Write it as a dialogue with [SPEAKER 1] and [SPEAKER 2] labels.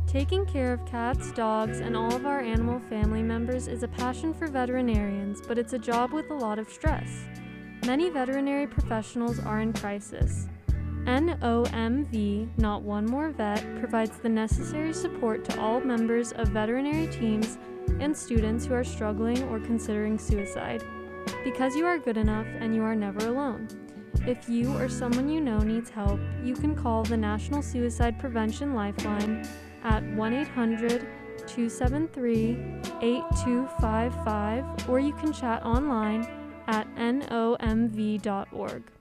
[SPEAKER 1] Taking care of cats, dogs, and all of our animal family members is a passion for veterinarians, but it's a job with a lot of stress. Many veterinary professionals are in crisis. NOMV, Not One More Vet, provides the necessary support to all members of veterinary teams and students who are struggling or considering suicide. Because you are good enough and you are never alone. If you or someone you know needs help, you can call the National Suicide Prevention Lifeline at 1-800-273-8255, or you can chat online at nomv.org.